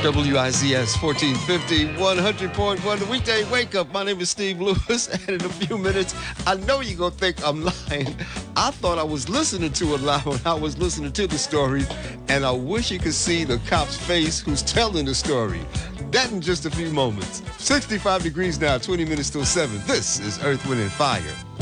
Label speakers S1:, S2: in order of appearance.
S1: WIZS 1450, 100.1, the weekday wake up. My name is Steve Lewis, and in a few minutes, I know you're going to think I'm lying. I thought I was listening to it live when I was listening to the story, and I wish you could see the cop's face who's telling the story. That in just a few moments. 65 degrees now, 20 minutes till 7. This is Earth, Wind, and Fire.